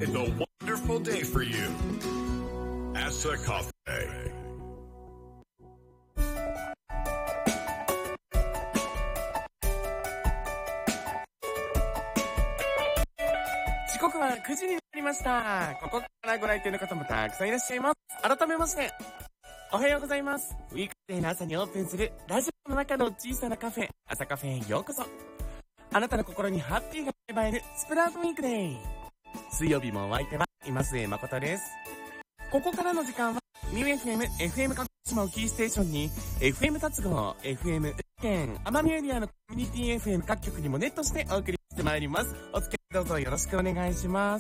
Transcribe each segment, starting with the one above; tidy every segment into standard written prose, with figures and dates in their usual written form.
is a wonderful day for you. Asa Cafe. 時刻は9時になりました。ここからご来店の方もたくさんいらっしゃいます。改めまして、おはようございます。ウィークデーの朝にオープンするラジオの中の小さなカフェ、朝カフェへようこそ。あなたの心にハッピーが芽生えるスプラウトウィークデー。水曜日もお相手は今末誠です。ここからの時間はミュー FM、FM 鹿児島をキーステーションに FM 達合、FM 県、奄美エリアのコミュニティ FM 各局にもネットしてお送りしてまいります。お付き合いどうぞよろしくお願いします。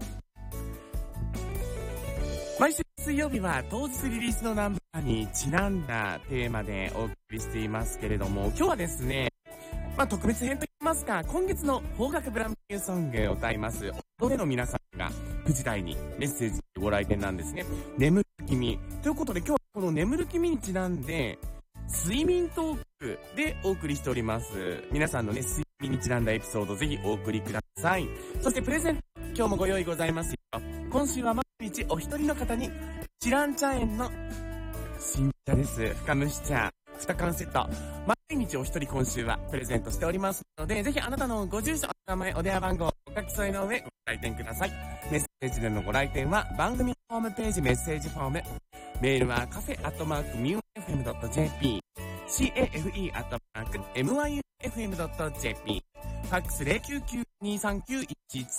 毎週水曜日は当日リリースのナンバーにちなんだテーマでお送りしていますけれども、今日はですね、特別編と言いますか、今月の邦楽ブランデューソングを歌います踊れの皆さんが9時台にメッセージご来店なんですね。眠る君ということで、今日はこの眠る君にちなんで睡眠トークでお送りしております。皆さんのね、睡眠にちなんだエピソードぜひお送りください。そしてプレゼント今日もご用意ございますよ。今週は毎日お一人の方にチラン茶園の新茶です。深蒸し茶2缶セット、毎日お一人今週はプレゼントしておりますので、ぜひあなたのご住所、お名前、お電話番号、お書き添えの上ご来店ください。メッセージでのご来店は番組ホームページメッセージフォーム、メールはカフェ@mufm.jp、cafe@myufm.jp、ファックス 099-239-11